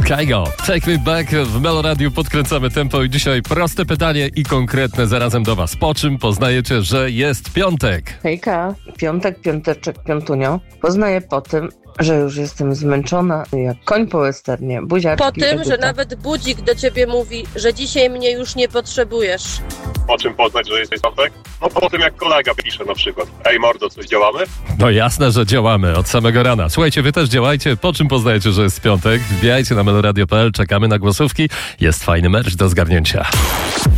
Kygo, Take Me Back. W Meloradiu podkręcamy tempo i dzisiaj proste pytanie i konkretne zarazem do was. Po czym poznajecie, że jest piątek? Hejka, piątek, piąteczek, piątunio. Poznaję po tym, że już jestem zmęczona jak koń po westernie. Buziaczki, Po tym, Edyta. że nawet budzik do ciebie mówi, że dzisiaj mnie już nie potrzebujesz. Po czym poznać, że jesteś piątek? No po tym, jak kolega pisze na przykład. Ej mordo, coś działamy? No jasne, że działamy od samego rana. Słuchajcie, wy też działajcie. Po czym poznajecie, że jest piątek? Wbijajcie na meloradio.pl, czekamy na głosówki. Jest fajny merch do zgarnięcia.